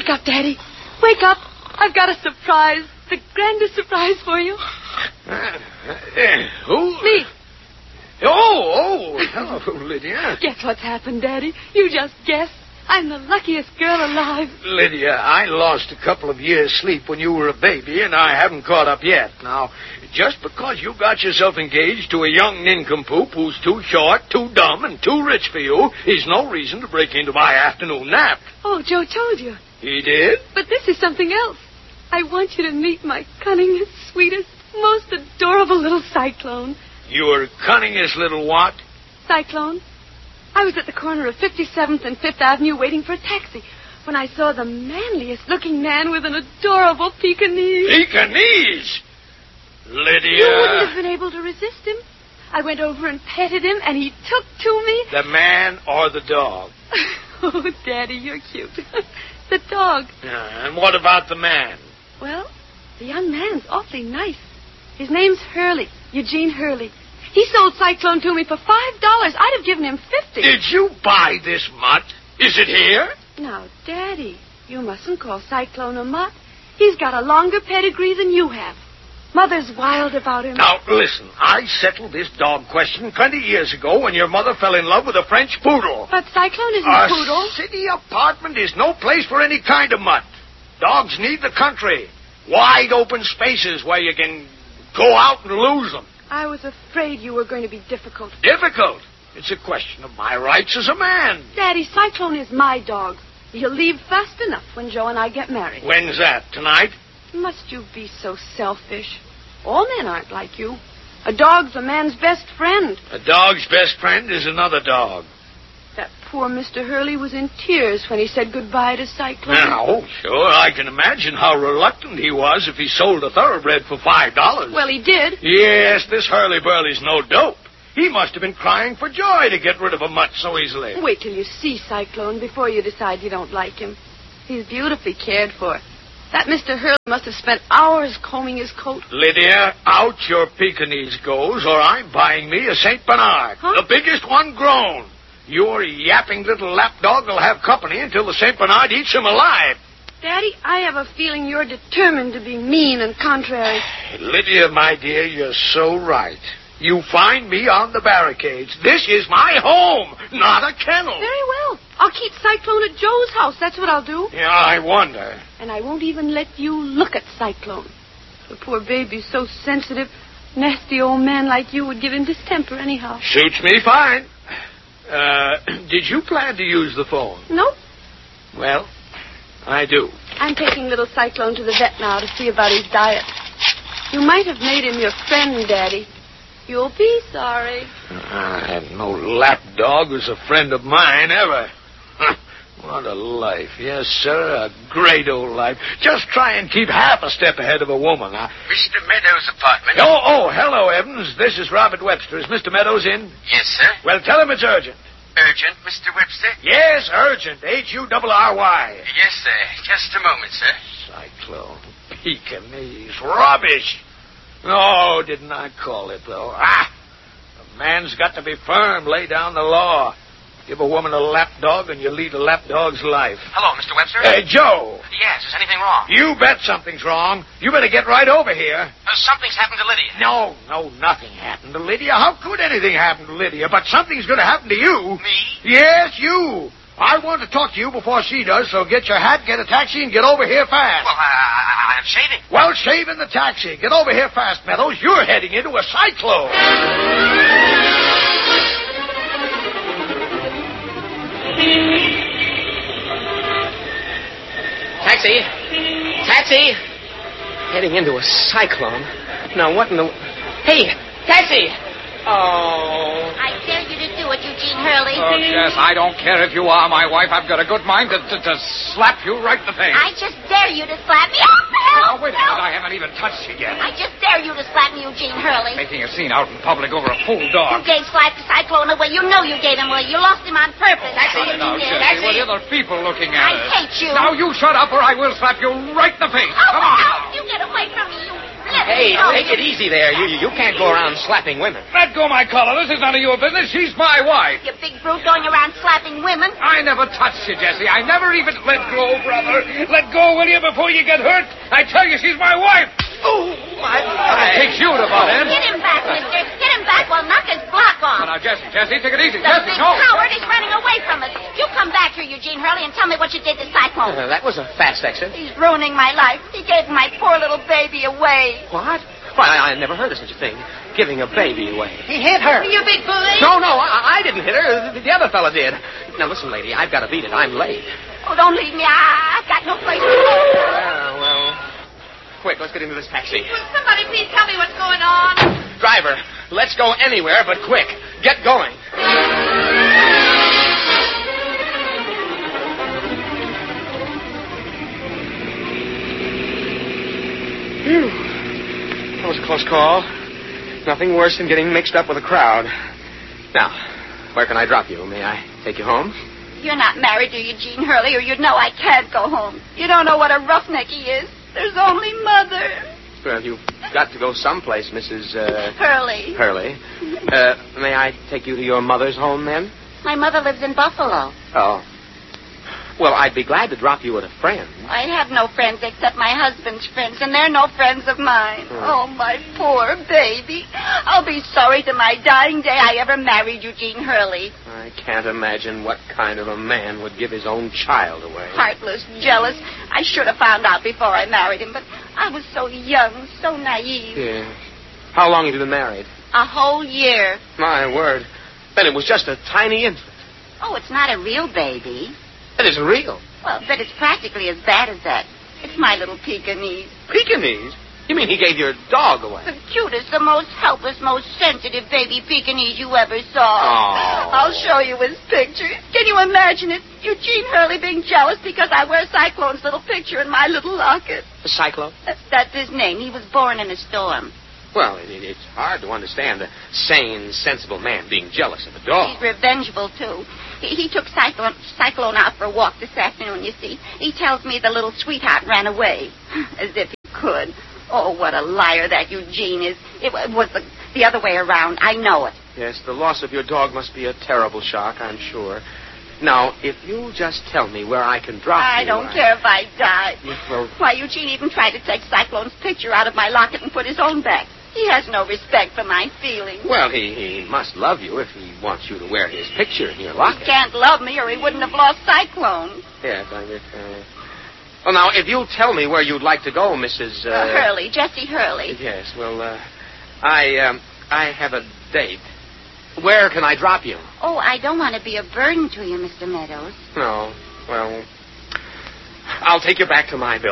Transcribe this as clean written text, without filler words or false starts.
Wake up, Daddy. Wake up. I've got a surprise. The grandest surprise for you. Who? Me. Oh, hello, Lydia. Guess what's happened, Daddy? You just guessed. I'm the luckiest girl alive. Lydia, I lost a couple of years' sleep when you were a baby, and I haven't caught up yet. Now, just because you got yourself engaged to a young nincompoop who's too short, too dumb, and too rich for you is no reason to break into my afternoon nap. Oh, Joe told you. He did? But this is something else. I want you to meet my cunningest, sweetest, most adorable little Cyclone. Your cunningest little what? Cyclone. I was at the corner of 57th and 5th Avenue waiting for a taxi when I saw the manliest-looking man with an adorable Pekingese. Pekingese? Lydia. You wouldn't have been able to resist him. I went over and petted him, and he took to me. The man or the dog? Oh, Daddy, you're cute. The dog. And what about the man? Well, the young man's awfully nice. His name's Hurley, Eugene Hurley. He sold Cyclone to me for $5. I'd have given him $50. Did you buy this mutt? Is it here? Now, Daddy, you mustn't call Cyclone a mutt. He's got a longer pedigree than you have. Mother's wild about him. Now, listen, I settled this dog question 20 years ago when your mother fell in love with a French poodle. But Cyclone isn't a poodle. A city apartment is no place for any kind of mutt. Dogs need the country. Wide open spaces where you can go out and lose them. I was afraid you were going to be difficult. Difficult? It's a question of my rights as a man. Daddy, Cyclone is my dog. He'll leave fast enough when Joe and I get married. When's that? Tonight? Must you be so selfish? All men aren't like you. A dog's a man's best friend. A dog's best friend is another dog. That poor Mr. Hurley was in tears when he said goodbye to Cyclone. Now, sure, I can imagine how reluctant he was if he sold a thoroughbred for $5. Well, he did. Yes, this Hurley-Burley's no dope. He must have been crying for joy to get rid of a mutt so easily. Wait till you see Cyclone before you decide you don't like him. He's beautifully cared for. That Mr. Hurley must have spent hours combing his coat. Lydia, out your Pekingese goes, or I'm buying me a St. Bernard. Huh? The biggest one grown. Your yapping little lapdog will have company until the St. Bernard eats him alive. Daddy, I have a feeling you're determined to be mean and contrary. Lydia, my dear, you're so right. You find me on the barricades. This is my home, not a kennel. Very well. I'll keep Cyclone at Joe's house. That's what I'll do. Yeah, I wonder. And I won't even let you look at Cyclone. The poor baby's so sensitive. Nasty old man like you would give him distemper anyhow. Suits me fine. Did you plan to use the phone? Nope. Well, I do. I'm taking little Cyclone to the vet now to see about his diet. You might have made him your friend, Daddy. You'll be sorry. I had no lapdog who's a friend of mine ever. What a life. Yes, sir, a great old life. Just try and keep half a step ahead of a woman. Mr. Meadows' apartment. Oh, hello, Evans. This is Robert Webster. Is Mr. Meadows in? Yes, sir. Well, tell him it's urgent. Urgent, Mr. Webster? Yes, urgent. H-U-R-R-Y. Yes, sir. Just a moment, sir. Cyclone. Pekingese. Rubbish. Oh, didn't I call it, though? A man's got to be firm. Lay down the law. Give a woman a lapdog and you lead a lapdog's life. Hello, Mr. Webster? Joe. Yes, is anything wrong? You bet something's wrong. You better get right over here. Something's happened to Lydia. No, nothing happened to Lydia. How could anything happen to Lydia? But something's going to happen to you. Me? Yes, you. I want to talk to you before she does, so get your hat, get a taxi, and get over here fast. Well, I'm shaving. Well, shave in the taxi. Get over here fast, Meadows. You're heading into a cyclone. Taxi! Taxi! Heading into a cyclone. Now, what in the... Hey, taxi! Oh. I dare you to do it, Eugene Hurley. Oh, Jess, I don't care if you are my wife. I've got a good mind to slap you right in the face. I just dare you to slap me. Oh, wait a minute. I haven't even touched you yet. I just dare you to slap me, Eugene Hurley. Making a scene out in public over a fool You dog. gave Slap the Cyclone away. You know you gave him away. You lost him on purpose. Shut it out, Jessie. What other people looking at us? I hate you. Now, you shut up or I will slap you right in the face. Oh, Come on. no, you get away from me, you Hey, take it easy there. You can't go around slapping women. Let go my collar. This is none of your business. She's my wife. You big brute going around slapping women. I never touched you, Jesse. I never even... Let go, brother. Let go, will you, before you get hurt? I tell you, she's my wife. Oh, my... It takes you to butt in. Get him back, mister. Get him back. We'll knock his block off. Now, Jesse, take it easy. The Jesse, big no. coward is running away from us. You come back here, Eugene Hurley, and tell me what you did to Cyclone. That was a fast exit. He's ruining my life. He gave my poor little baby away. What? Why, I never heard of such a thing. Giving a baby away. He hit her. You big bully. No, I didn't hit her. The other fella did. Now, listen, lady, I've got to beat it. I'm late. Oh, don't leave me. I've got no place to go. Well... Quick, let's get into this taxi. Will somebody please tell me what's going on? Driver, let's go anywhere, but quick. Get going. Phew. That was a close call. Nothing worse than getting mixed up with a crowd. Now, where can I drop you? May I take you home? You're not married to Eugene Hurley, or you'd know I can't go home. You don't know what a roughneck he is. There's only Mother. Well, you've got to go someplace, Mrs. Hurley. Hurley. May I take you to your mother's home, then? My mother lives in Buffalo. Oh. Well, I'd be glad to drop you at a friend. I have no friends except my husband's friends, and they're no friends of mine. Oh, my poor baby. I'll be sorry to my dying day I ever married Eugene Hurley. I can't imagine what kind of a man would give his own child away. Heartless, jealous. I should have found out before I married him, but I was so young, so naive. Yeah. How long have you been married? A whole year. My word. Then it was just a tiny infant. Oh, it's not a real baby. It isn't real. Well, but it's practically as bad as that. It's my little Pekingese. Pekingese? You mean he gave your dog away? The cutest, the most helpless, most sensitive baby Pekingese you ever saw. Oh. I'll show you his picture. Can you imagine it? Eugene Hurley being jealous because I wear Cyclone's little picture in my little locket. The Cyclone? That's his name. He was born in a storm. Well, it's hard to understand a sane, sensible man being jealous of a dog. He's revengeful, too. He took Cyclone out for a walk this afternoon, you see. He tells me the little sweetheart ran away. As if he could. Oh, what a liar that Eugene is. It was the other way around. I know it. Yes, the loss of your dog must be a terrible shock, I'm sure. Now, if you'll just tell me where I can drop you... I don't care if I die. Well... Why, Eugene even tried to take Cyclone's picture out of my locket and put his own back. He has no respect for my feelings. Well, he must love you if he wants you to wear his picture in your locket. He can't love me or he wouldn't have lost Cyclone. Yes, I guess... Well, now, if you'll tell me where you'd like to go, Mrs... Hurley, Jessie Hurley. Yes, well, I have a date. Where can I drop you? Oh, I don't want to be a burden to you, Mr. Meadows. No, well, I'll take you back to my building.